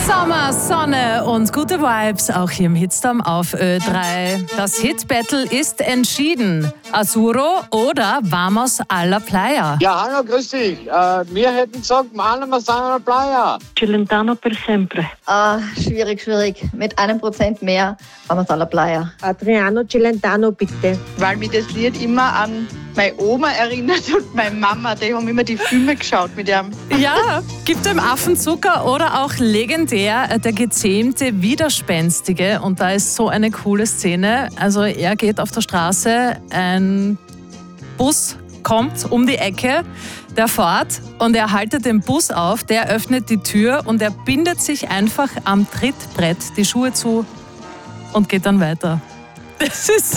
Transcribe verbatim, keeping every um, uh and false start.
Sommer, Sonne und gute Vibes, auch hier im Hitstorm auf Ö drei. Das Hit-Battle ist entschieden. Azuro oder Vamos a la Playa? Ja, hallo, grüß dich. Äh, wir hätten gesagt, Vamos a la Playa. Celentano per sempre. Ah, schwierig, schwierig. Mit einem Prozent mehr Vamos a la Playa. Adriano Celentano, bitte. Weil mich das Lied immer an meine Oma erinnert und meine Mama. Die haben immer die Filme geschaut mit ihm. Ja, gibt dem Affenzucker oder auch legendär der gezähmte Widerspenstige. Und da ist so eine coole Szene. Also er geht auf der Straße, ein Bus kommt um die Ecke, der fährt und er haltet den Bus auf, der öffnet die Tür und er bindet sich einfach am Trittbrett die Schuhe zu und geht dann weiter. Das ist